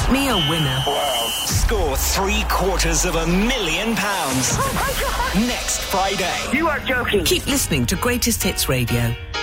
Make me a winner. Wow. Score £750,000. Oh, my God. Next Friday. You are joking. Keep listening to Greatest Hits Radio.